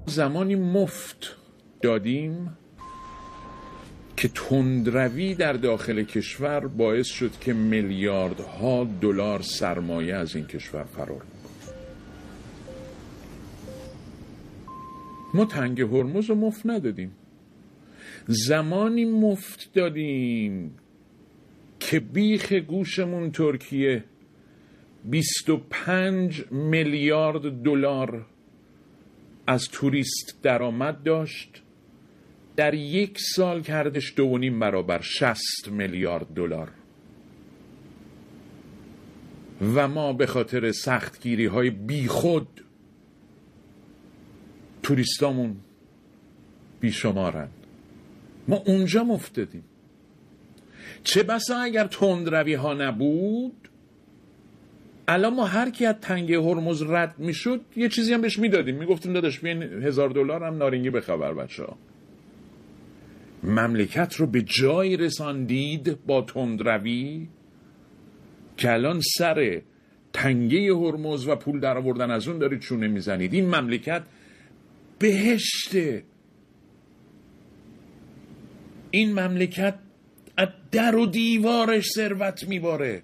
زمانی مفت دادیم که تندروی در داخل کشور باعث شد که میلیاردها دلار سرمایه از این کشور فرار کنه. ما تنگ هرمز رو مفت ندادیم، زمانی مفت دادیم که بیخ گوشمون ترکیه 25 میلیارد دلار از توریست درآمد داشت، در یک سال کردش 2.5 برابر 60 میلیارد دلار و ما به خاطر سختگیری های بی خود توریستامون بیشمارن. ما اونجا مفت دادیم. چه بسا اگر تندروی ها نبود الان ما هر کی از تنگه هرمز رد میشد یه چیزی هم بهش میدادیم، میگفتیم داداش بیاین 1000 دلار هم نارنگی بخبر بچه‌ها. مملکت رو به جایی رساندید با تندروی که الان سر تنگه هرمز و پول در آوردن از اون دارید چونه میزنید. این مملکت بهشته، این مملکت از در و دیوارش ثروت میباره.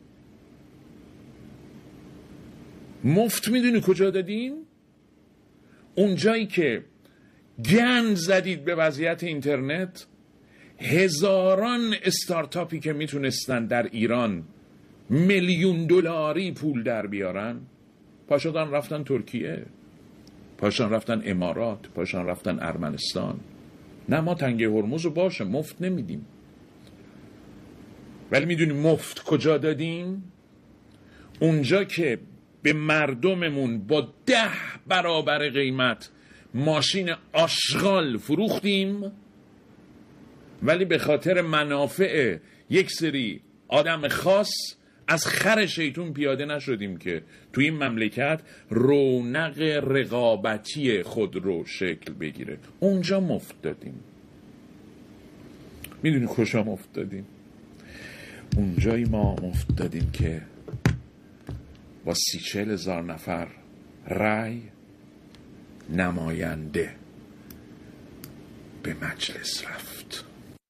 مفت میدونی کجا دادیم؟ اون جایی که گند زدید به وضعیت اینترنت، هزاران استارتاپی که میتونستن در ایران میلیون دلاری پول در بیارن پاشدان رفتن ترکیه، پاشان رفتن امارات، پاشان رفتن ارمنستان. نه، ما تنگه هرمز رو باشه مفت نمیدیم، ولی میدونی مفت کجا دادیم؟ اونجا که به مردممون با 10 برابر قیمت ماشین آشغال فروختیم، ولی به خاطر منافع یک سری آدم خاص از خر شیطون پیاده نشدیم که توی این مملکت رونق رقابتی خود رو شکل بگیره. اونجا مفت دادیم. میدونی کجا مفت دادیم؟ اونجایی ما مفت دادیم که با 30-40 هزار نفر رای نماینده به مجلس رفت.